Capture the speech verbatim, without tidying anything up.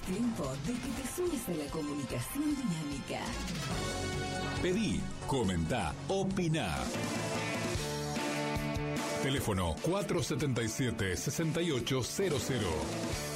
tiempo de que te sumes a la comunicación dinámica. Pedí, comentá, opiná. Teléfono cuatro setenta y siete, sesenta y ocho cero cero.